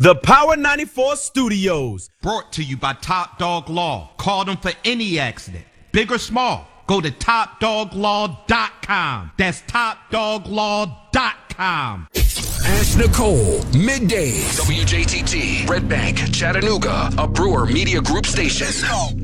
The Power 94 Studios. Brought to you by Top Dog Law. Call them for any accident, big or small. Go to topdoglaw.com. That's topdoglaw.com. Ask Nicole, middays. WJTT, Red Bank, Chattanooga, a Brewer Media Group station.